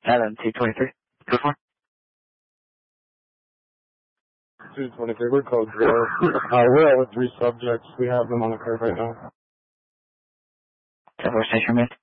Adam, 223. Go for it. 223, we're code 0. We're out with 3 subjects. We have them on the curve right now. 10-4 station, man.